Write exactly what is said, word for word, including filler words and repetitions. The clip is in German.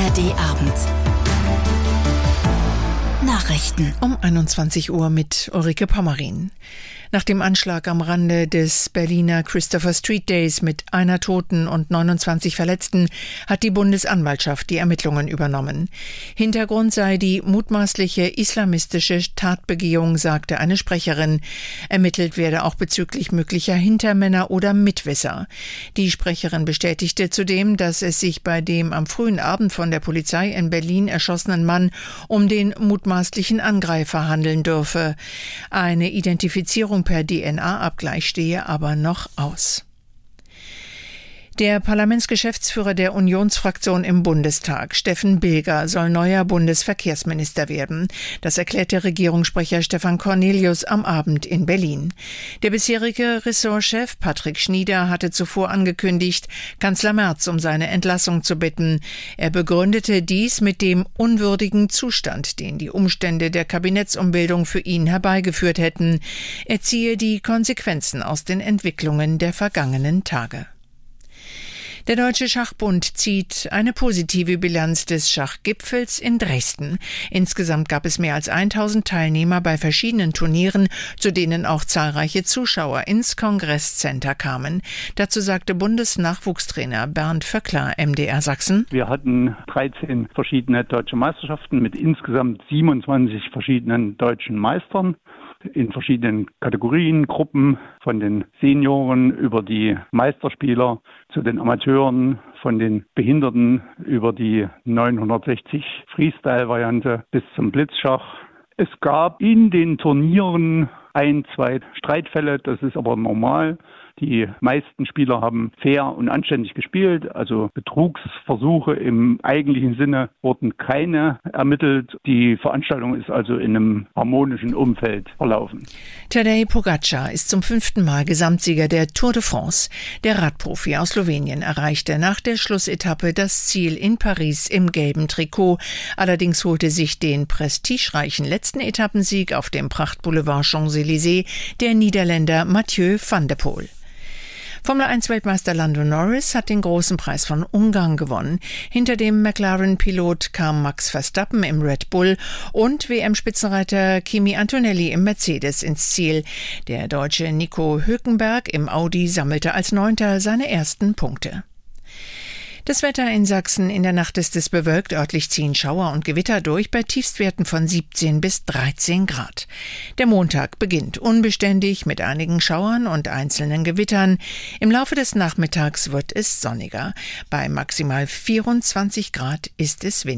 R D Abend. Nachrichten um einundzwanzig Uhr mit Ulrike Pommerin. Nach dem Anschlag am Rande des Berliner Christopher Street Days mit einer Toten und neunundzwanzig Verletzten hat die Bundesanwaltschaft die Ermittlungen übernommen. Hintergrund sei die mutmaßliche islamistische Tatbegehung, sagte eine Sprecherin. Ermittelt werde auch bezüglich möglicher Hintermänner oder Mitwisser. Die Sprecherin bestätigte zudem, dass es sich bei dem am frühen Abend von der Polizei in Berlin erschossenen Mann um den mutmaßlichen Angreifer handeln dürfe. Eine Identifizierung per D N A-Abgleich stehe aber noch aus. Der Parlamentsgeschäftsführer der Unionsfraktion im Bundestag, Steffen Bilger, soll neuer Bundesverkehrsminister werden. Das erklärte Regierungssprecher Stefan Cornelius am Abend in Berlin. Der bisherige Ressortchef Patrick Schnieder hatte zuvor angekündigt, Kanzler Merz um seine Entlassung zu bitten. Er begründete dies mit dem unwürdigen Zustand, den die Umstände der Kabinettsumbildung für ihn herbeigeführt hätten. Er ziehe die Konsequenzen aus den Entwicklungen der vergangenen Tage. Der Deutsche Schachbund zieht eine positive Bilanz des Schachgipfels in Dresden. Insgesamt gab es mehr als tausend Teilnehmer bei verschiedenen Turnieren, zu denen auch zahlreiche Zuschauer ins Kongresscenter kamen. Dazu sagte Bundesnachwuchstrainer Bernd Vöckler, M D R Sachsen: Wir hatten dreizehn verschiedene deutsche Meisterschaften mit insgesamt siebenundzwanzig verschiedenen deutschen Meistern in verschiedenen Kategorien, Gruppen, von den Senioren über die Meisterspieler zu den Amateuren, von den Behinderten über die neunhundertsechzig Freestyle-Variante bis zum Blitzschach. Es gab in den Turnieren ein, zwei Streitfälle, das ist aber normal. Die meisten Spieler haben fair und anständig gespielt, also Betrugsversuche im eigentlichen Sinne wurden keine ermittelt. Die Veranstaltung ist also in einem harmonischen Umfeld verlaufen. Tadej Pogačar ist zum fünften Mal Gesamtsieger der Tour de France. Der Radprofi aus Slowenien erreichte nach der Schlussetappe das Ziel in Paris im gelben Trikot. Allerdings holte sich den prestigereichen letzten Etappensieg auf dem Prachtboulevard Champs-Élysées der Niederländer Mathieu van der Poel. Formel eins Weltmeister Lando Norris hat den großen Preis von Ungarn gewonnen. Hinter dem McLaren-Pilot kam Max Verstappen im Red Bull und W M-Spitzenreiter Kimi Antonelli im Mercedes ins Ziel. Der Deutsche Nico Hülkenberg im Audi sammelte als Neunter seine ersten Punkte. Das Wetter in Sachsen: in der Nacht ist es bewölkt, örtlich ziehen Schauer und Gewitter durch bei Tiefstwerten von siebzehn bis dreizehn Grad. Der Montag beginnt unbeständig mit einigen Schauern und einzelnen Gewittern. Im Laufe des Nachmittags wird es sonniger. Bei maximal vierundzwanzig Grad ist es windig.